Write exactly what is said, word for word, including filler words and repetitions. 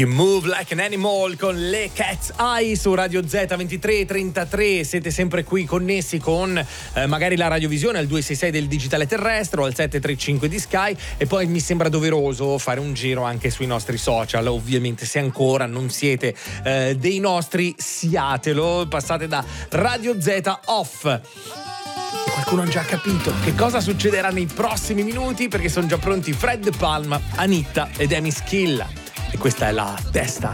You Move Like an Animal con le Cat's Eye su Radio Z ventitré e trentatré. Siete sempre qui connessi con eh, magari la radiovisione al due sei sei del digitale terrestre o al sette tre cinque di Sky, e poi mi sembra doveroso fare un giro anche sui nostri social. Ovviamente, se ancora non siete eh, dei nostri, siatelo, passate da Radio Z Off. Qualcuno ha già capito che cosa succederà nei prossimi minuti, perché sono già pronti Fred Palma, Anitta ed Amy Schilla. E questa è la testa